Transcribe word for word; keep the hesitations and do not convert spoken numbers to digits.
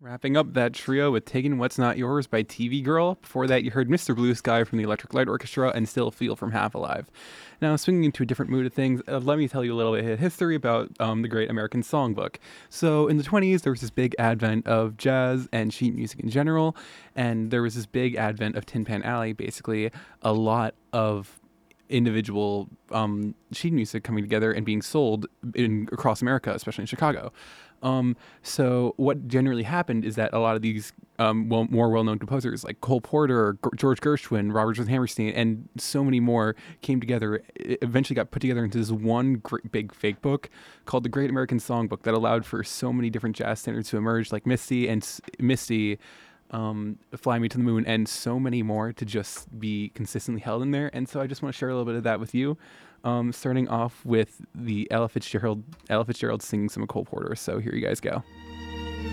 Wrapping up that trio with Taking What's Not Yours by T V Girl. Before that, you heard Mister Blue Sky from the Electric Light Orchestra and Still Feel from Half Alive. Now, swinging into a different mood of things, uh, let me tell you a little bit of history about um, the Great American Songbook. So, in the twenties, there was this big advent of jazz and sheet music in general, and there was this big advent of Tin Pan Alley, basically, a lot of individual um, sheet music coming together and being sold in across America, especially in Chicago. Um, so what generally happened is that a lot of these um, well, more well-known composers like Cole Porter, G- George Gershwin, Robert Jones Hammerstein, and so many more came together, e- eventually got put together into this one great big fake book called the Great American Songbook that allowed for so many different jazz standards to emerge, like Misty and S- Misty, um, Fly Me to the Moon, and so many more to just be consistently held in there. And so I just want to share a little bit of that with you. Um, starting off with the Ella Fitzgerald, Ella Fitzgerald singing some of Cole Porter. So here you guys go.